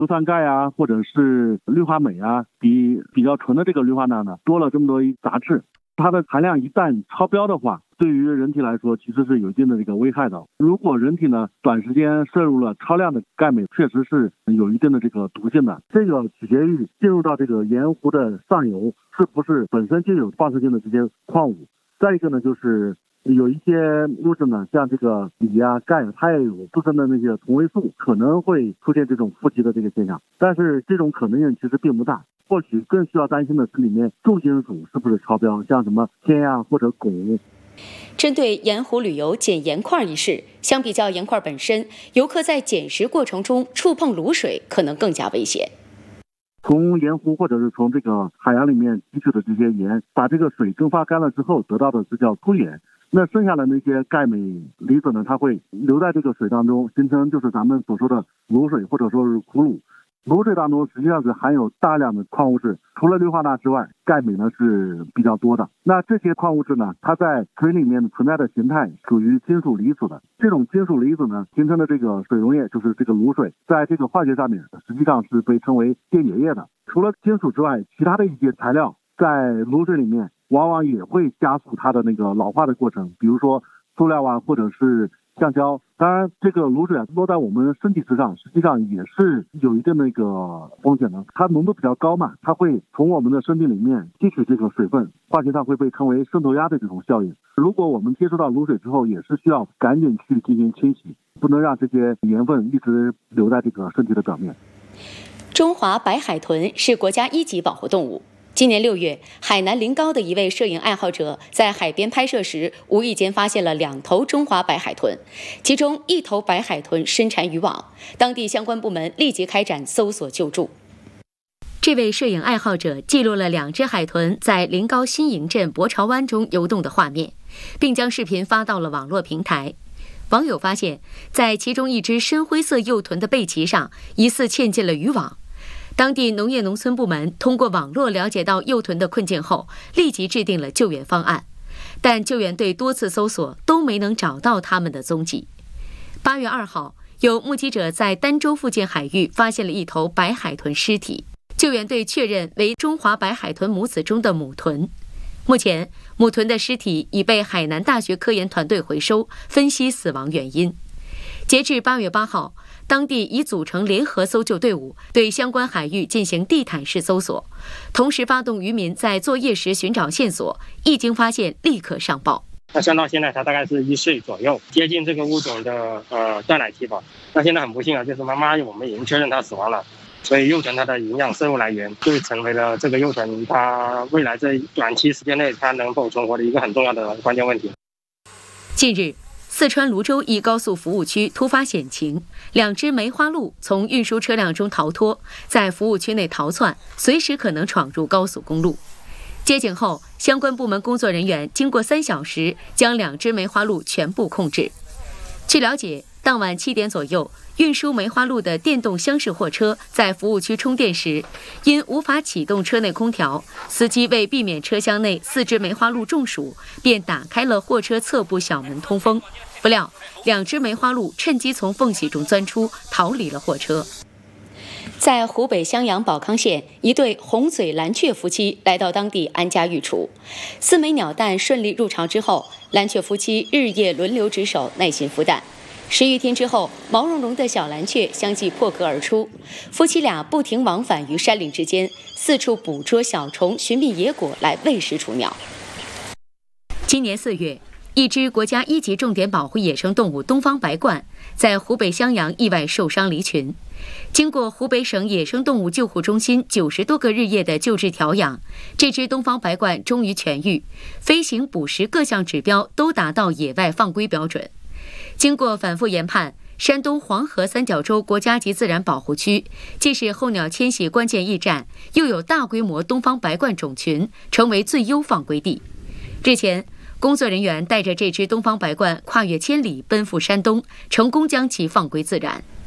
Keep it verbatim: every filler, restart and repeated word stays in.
硫酸钙啊，或者是氯化镁啊，比比较纯的这个氯化钠呢多了这么多杂质。它的含量一旦超标的话，对于人体来说其实是有一定的这个危害的。如果人体呢短时间摄入了超量的钙镁，确实是有一定的这个毒性的。这个取决于进入到这个盐湖的上游是不是本身就有放射性的这些矿物。再一个呢，就是有一些物质呢，像这个锂啊、钙啊，它也有自身的那些同位素，可能会出现这种负极的这个现象，但是这种可能性其实并不大。或许更需要担心的是里面重金属是不是超标，像什么铅啊或者汞。 针对盐湖旅游捡盐块一事，相比较盐块本身，游客在捡拾过程中触碰卤水可能更加危险。 从盐湖或者是从这个海洋里面提取的这些盐，把这个水蒸发干了之后，得到的是叫粗盐。那剩下的那些钙镁离子呢，它会留在这个水当中，形成就是咱们所说的卤水或者说是苦卤。卤水当中实际上是含有大量的矿物质，除了氯化钠之外，钙镁呢是比较多的。那这些矿物质呢，它在水里面存在的形态属于金属离子的。这种金属离子呢形成的这个水溶液，就是这个卤水，在这个化学上面实际上是被称为电解液的。除了金属之外，其他的一些材料在卤水里面往往也会加速它的那个老化的过程，比如说塑料啊，或者是橡胶。当然这个卤水啊落在我们身体之上，实际上也是有一定的那个风险的。它浓度比较高嘛，它会从我们的身体里面吸取这个水分，化学上会被称为渗透压的这种效应。如果我们接触到卤水之后，也是需要赶紧去进行清洗，不能让这些盐分一直留在这个身体的表面。 中华白海豚是国家一级保护动物。今年六月，海南临高的一位摄影爱好者在海边拍摄时，无意间发现了两头中华白海豚，其中一头白海豚身缠渔网，当地相关部门立即开展搜索救助。这位摄影爱好者记录了两只海豚在临高新营镇博潮湾中游动的画面，并将视频发到了网络平台。网友发现，在其中一只深灰色幼豚的背鳍上，疑似嵌进了渔网。当地农业农村部门通过网络了解到幼豚的困境后，立即制定了救援方案，但救援队多次搜索都没能找到它们的踪迹。八月二号，有目击者在儋州附近海域发现了一头白海豚尸体，救援队确认为中华白海豚母子中的母豚。目前，母豚的尸体已被海南大学科研团队回收，分析死亡原因。截至八月八号，当地已组成联合搜救队伍，对相关海域进行地毯式搜索，同时发动渔民在作业时寻找线索，一经发现立刻上报。 那像到现在它大概是一岁左右，接近这个物种的呃断奶期吧。那现在很不幸啊，就是妈妈我们已经确认它死亡了，所以幼豚它的营养摄入来源就成为了这个幼豚它未来在短期时间内它能否存活的一个很重要的关键问题。 近日，四川泸州一高速服务区突发险情，两只梅花鹿从运输车辆中逃脱，在服务区内逃窜，随时可能闯入高速公路。接警后，相关部门工作人员经过三小时，将两只梅花鹿全部控制。据了解，当晚七点左右，运输梅花鹿的电动厢式货车在服务区充电时，因无法启动车内空调，司机为避免车厢内四只梅花鹿中暑，便打开了货车侧部小门通风。不料，两只梅花鹿趁机从缝隙中钻出，逃离了货车。在湖北襄阳保康县，一对红嘴蓝雀夫妻来到当地安家育雏。四枚鸟蛋顺利入巢之后，蓝雀夫妻日夜轮流值守，耐心孵蛋。十余天之后，毛茸茸的小蓝雀相继破壳而出。夫妻俩不停往返于山林之间，四处捕捉小虫，寻觅野果来喂食雏鸟。今年四月，一只国家一级重点保护野生动物东方白鹳在湖北襄阳意外受伤离群。经过湖北省野生动物救护中心九十多个日夜的救治调养，这只东方白鹳终于痊愈，飞行、捕食各项指标都达到野外放归标准。经过反复研判，山东黄河三角洲国家级自然保护区既是候鸟迁徙关键驿站，又有大规模东方白鹳种群，成为最优放归地。日前，工作人员带着这只东方白鹳跨越千里奔赴山东，成功将其放归自然。